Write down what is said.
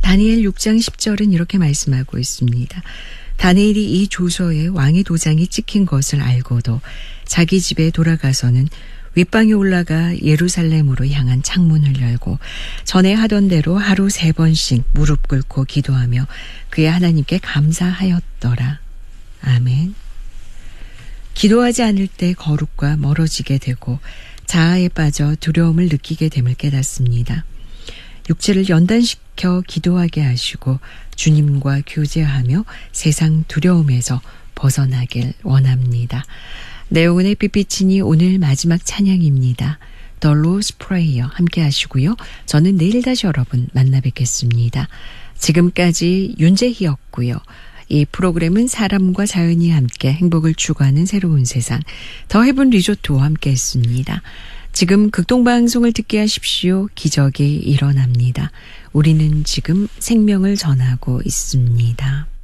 다니엘 6장 10절은 이렇게 말씀하고 있습니다. 다니엘이 이 조서에 왕의 도장이 찍힌 것을 알고도 자기 집에 돌아가서는 윗방에 올라가 예루살렘으로 향한 창문을 열고 전에 하던 대로 하루 3번씩 무릎 꿇고 기도하며 그의 하나님께 감사하였더라. 아멘. 기도하지 않을 때 거룩과 멀어지게 되고 자아에 빠져 두려움을 느끼게 됨을 깨닫습니다. 육체를 연단시켜 기도하게 하시고 주님과 교제하며 세상 두려움에서 벗어나길 원합니다. 내용은의 삐삐친이 오늘 마지막 찬양입니다. The Lord's Prayer 함께 하시고요. 저는 내일 다시 여러분 만나 뵙겠습니다. 지금까지 윤재희였고요. 이 프로그램은 사람과 자연이 함께 행복을 추구하는 새로운 세상 더 헤븐 리조트와 함께 했습니다. 지금 극동방송을 듣게 하십시오. 기적이 일어납니다. 우리는 지금 생명을 전하고 있습니다.